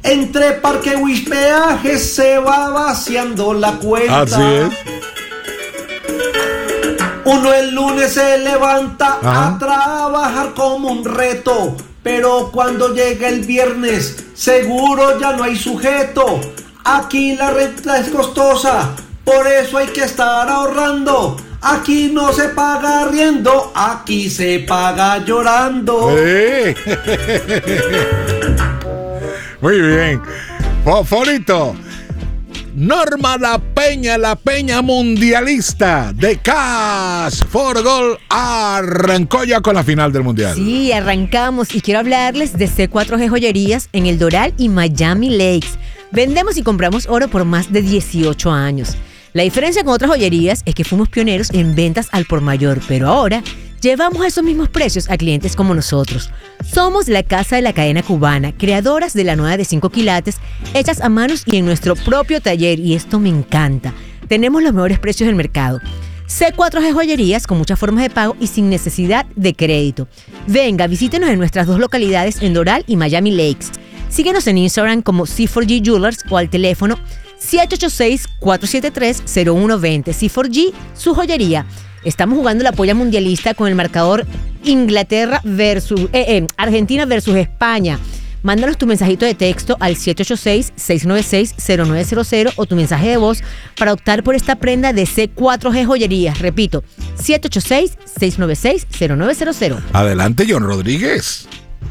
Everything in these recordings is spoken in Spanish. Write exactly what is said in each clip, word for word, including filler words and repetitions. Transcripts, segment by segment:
Entre parqueo y peaje se va vaciando la cuenta. Así es. Uno el lunes se levanta Ajá. a trabajar como un reto, pero cuando llega el viernes seguro ya no hay sujeto. Aquí la renta es costosa, por eso hay que estar ahorrando. Aquí no se paga riendo, aquí se paga llorando. Sí. Muy bien. Foforito. Norma La Peña, la Peña mundialista de Cash for Gold, arrancó ya con la final del mundial. Sí, arrancamos y quiero hablarles de C cuatro G Joyerías en El Doral y Miami Lakes. Vendemos y compramos oro por más de dieciocho años. La diferencia con otras joyerías es que fuimos pioneros en ventas al por mayor, pero ahora llevamos esos mismos precios a clientes como nosotros. Somos la casa de la cadena cubana, creadoras de la nueva de cinco quilates, hechas a manos y en nuestro propio taller, y esto me encanta. Tenemos los mejores precios del mercado. C cuatro G Joyerías con muchas formas de pago y sin necesidad de crédito. Venga, visítenos en nuestras dos localidades en Doral y Miami Lakes. Síguenos en Instagram como C cuatro G Jewelers o al teléfono siete ocho seis, cuatro siete tres, cero uno dos cero. C cuatro G, su joyería. Estamos jugando la polla mundialista con el marcador Inglaterra versus eh, eh, Argentina versus España. Mándanos tu mensajito de texto al siete ocho seis, seis nueve seis, cero nueve cero cero o tu mensaje de voz para optar por esta prenda de C cuatro G Joyerías. Repito, siete ocho seis, seis nueve seis, cero nueve cero cero. Adelante, John Rodríguez.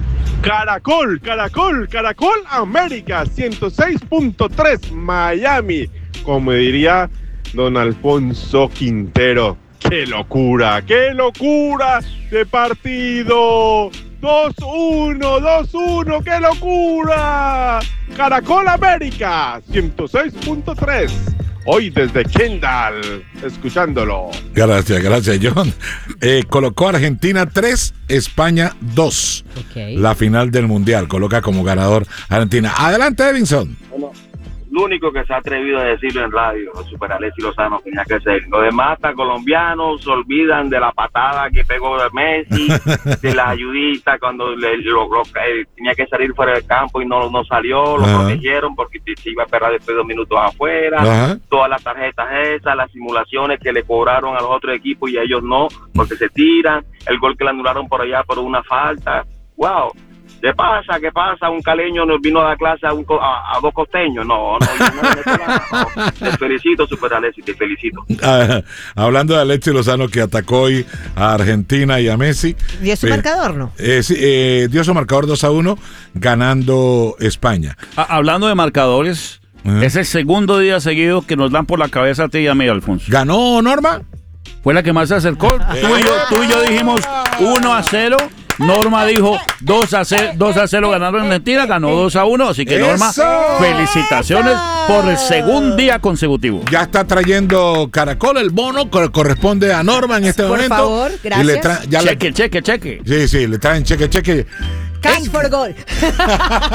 Caracol, Caracol, Caracol América, ciento seis punto tres Miami. Como diría don Alfonso Quintero, ¡qué locura, qué locura de partido! dos uno, dos uno, ¡qué locura! Caracol América, ciento seis punto tres. Hoy desde Kendall, escuchándolo. Gracias, gracias, John. Eh, colocó Argentina tres, España dos. Okay. La final del mundial. Coloca como ganador Argentina. Adelante, Edinson. Bueno, lo único que se ha atrevido a decirlo en radio, Super Alexis Lozano, tenía que ser. Los demás, hasta colombianos, se olvidan de la patada que pegó de Messi, de la ayudita cuando le, lo, lo, eh, tenía que salir fuera del campo y no, no salió, lo Ajá. protegieron porque se iba a esperar después de dos minutos afuera. Ajá. Todas las tarjetas esas, las simulaciones que le cobraron a los otros equipos y a ellos no, porque se tiran, el gol que le anularon por allá por una falta. ¡Wow! ¿Qué pasa? ¿Qué pasa? Un caleño nos vino a dar clase a, un, a, a dos costeños. No, no, no, no, no, no. Te felicito, Super Alexis, te felicito. Ah, hablando de Alexis Lozano, que atacó hoy a Argentina y a Messi. ¿Dio su eh, marcador, no? Eh, sí, eh, dio su marcador dos a uno, ganando España. Ah, hablando de marcadores, uh-huh. es el segundo día seguido que nos dan por la cabeza a ti y a mí, Alfonso. ¿Ganó Norma? Fue la que más se acercó. Tú y yo, tú y yo dijimos uno a cero. Norma dijo dos a cero ganando Argentina, ganó dos a uno, así que Norma, ¡eso! felicitaciones por el segundo día consecutivo. Ya está trayendo Caracol, el bono que corresponde a Norma en este Por momento. favor, gracias. Y le tra- ya Cheque, le- cheque, cheque. Sí, sí, le traen cheque, cheque. Cash for Gold.